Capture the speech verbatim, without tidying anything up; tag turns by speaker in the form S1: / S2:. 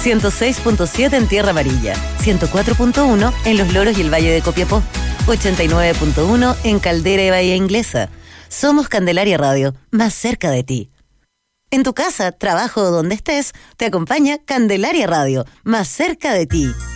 S1: ciento seis punto siete en Tierra Amarilla, ciento cuatro punto uno en Los Loros y el Valle de Copiapó, ochenta y nueve punto uno en Caldera y Bahía Inglesa. Somos Candelaria Radio, más cerca de ti. En tu casa, trabajo o donde estés, te acompaña Candelaria Radio, más cerca de ti.